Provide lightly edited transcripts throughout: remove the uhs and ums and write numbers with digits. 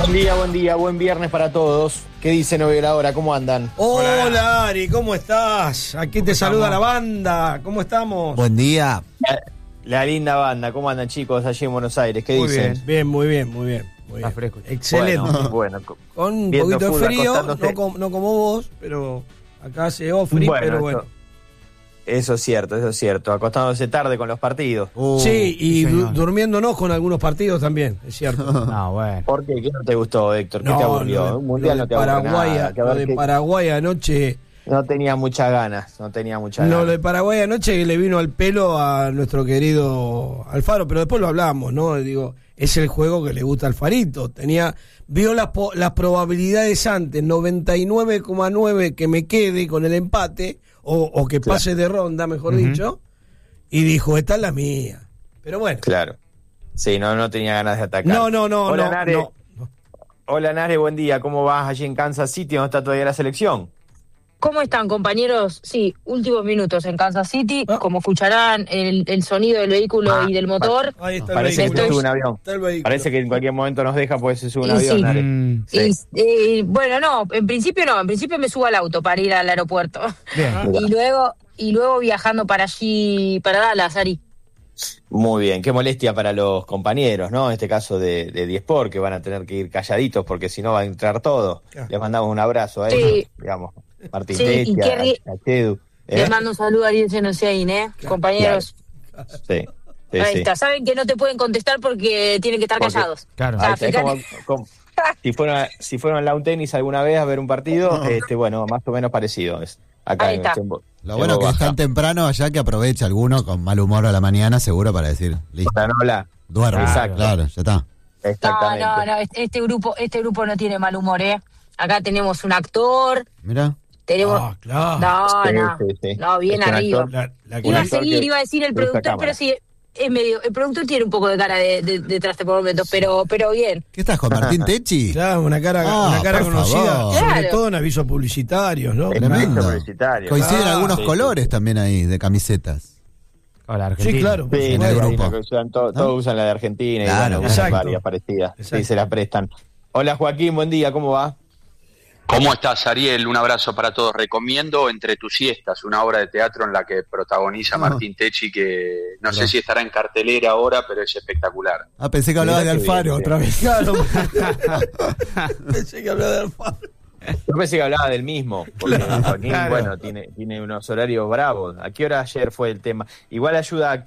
Buen día, buen viernes para todos. ¿Qué dice Noguera ahora? ¿Cómo andan? Hola Ari, ¿cómo estás? Aquí te saluda la banda, ¿cómo estamos? Buen día. La linda banda, ¿cómo andan chicos allí en Buenos Aires? ¿Qué dicen? Muy bien. Está fresco. Excelente. Bueno, Con un viendo poquito de fútbol, frío, acostándose. no como vos, pero acá hace frío, pero bueno. Eso es cierto. Acostándose tarde con los partidos. Sí, y señor. durmiéndonos con algunos partidos también, es cierto. No, bueno. ¿Por qué? ¿Qué no te gustó, Héctor? ¿Qué te aburrió? Un mundial no te aburrió nada. Lo de Paraguay anoche. No tenía muchas ganas. Lo de Paraguay anoche que le vino al pelo a nuestro querido Alfaro, pero después lo hablamos, ¿no? Digo, es el juego que le gusta a Alfarito. Vio las probabilidades antes, 99,9 que me quede con el empate, o que pase de ronda, mejor dicho, y dijo, esta es la mía. Pero bueno. Claro. Sí, no tenía ganas de atacar. Hola, Nare. Hola, Nare, buen día. ¿Cómo vas allí en Kansas City, donde está todavía la selección? ¿Cómo están, compañeros? Sí, últimos minutos en Kansas City. Como escucharán el sonido del vehículo y del motor. Ahí está Parece el que vehículo. se sube un avión. Está el vehículo. Parece que en cualquier momento nos deja, pues se sube un Y avión, sí. Nare. Sí. Bueno, no, en principio me subo al auto para ir al aeropuerto. Bien. Y luego viajando para allí, para Dallas, Ari. Muy bien, qué molestia para los compañeros, ¿no? En este caso de Diesport, que van a tener que ir calladitos porque si no va a entrar todo. Les mandamos un abrazo a Sí. ellos, digamos. Martín Sí, y Techi, a Chedu. Les mando un saludo a Ariel Senosiain, compañeros. Sí. Ahí está, saben que no te pueden contestar porque tienen que estar callados. Claro. O sea, Ahí está, es como si fueron al lawn tenis alguna vez a ver un partido, bueno, más o menos parecido es. Acá Ahí está. Lo bueno que es tan temprano allá que aprovecha alguno con mal humor a la mañana, seguro para decir, listo, Para no hablar. duerme. Exacto. Claro, ya está. Exactamente. No, este grupo no tiene mal humor, Acá tenemos un actor, Mira. tenemos... claro. Sí. No, bien Es un arriba. actor- Iba a actor seguir, que iba a decir el usa productor, cámara. pero sí, es medio... El productor tiene un poco de cara de traste por momentos, pero bien. ¿Qué estás con Martín Techi? Claro, una cara por conocida, favor. sobre Claro. todo en avisos publicitarios, ¿no? Es Tremendo. publicitario. Coinciden algunos sí, colores también ahí de camisetas. Hola, Argentina. Sí, claro. Sí, En el no, grupo. que todos usan la de Argentina Claro, y bueno, exacto. varias parecidas. Sí, Exacto. se la prestan. Hola Joaquín, buen día, ¿cómo va? ¿Cómo estás, Ariel? Un abrazo para todos. Recomiendo Entre tus siestas, una obra de teatro en la que protagoniza Martín Techi, que no sé si estará en cartelera ahora, pero es espectacular. Ah, pensé que hablabas de Mirá qué Alfaro bien, otra vez. Claro. Pensé que hablaba de Alfaro. Yo pensé que hablaba del mismo, porque Joaquín, Claro. bueno, tiene unos horarios bravos. ¿A qué hora ayer fue el tema? Igual ayuda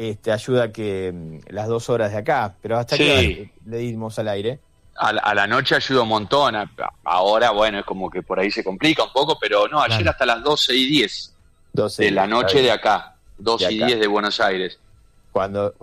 que las 2 horas de acá, pero hasta Sí. qué hora le dimos al aire. A la noche ayuda un montón. Ahora, bueno, es como que por ahí se complica un poco, pero no, ayer Claro. hasta las 12:10 12 de la noche de está acá. 12:10 de Buenos Aires. bien. Cuando